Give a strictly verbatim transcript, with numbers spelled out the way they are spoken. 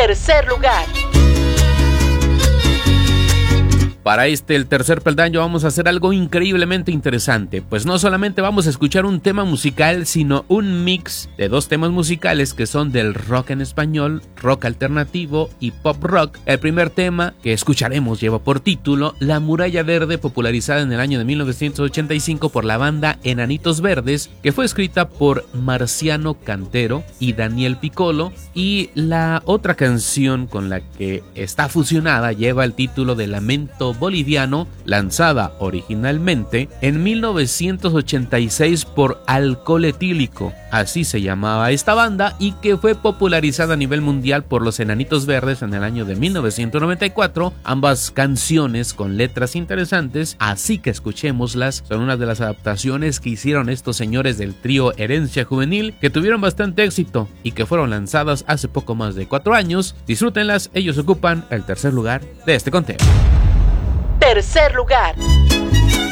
Tercer lugar. Para este, el tercer peldaño, vamos a hacer algo increíblemente interesante, pues no solamente vamos a escuchar un tema musical, sino un mix de dos temas musicales que son del rock en español, rock alternativo y pop rock. El primer tema que escucharemos lleva por título La Muralla Verde, popularizada en el año de mil novecientos ochenta y cinco por la banda Enanitos Verdes, que fue escrita por Marciano Cantero y Daniel Piccolo, y la otra canción con la que está fusionada lleva el título de Lamento Boliviano, lanzada originalmente en mil novecientos ochenta y seis por Alcohol Etílico, así se llamaba esta banda, y que fue popularizada a nivel mundial por los Enanitos Verdes en el año de mil novecientos noventa y cuatro. Ambas canciones con letras interesantes, así que escuchémoslas. Son una de las adaptaciones que hicieron estos señores del trío Herencia Juvenil, que tuvieron bastante éxito y que fueron lanzadas hace poco más de cuatro años. Disfrútenlas, ellos ocupan el tercer lugar de este conteo. Tercer lugar.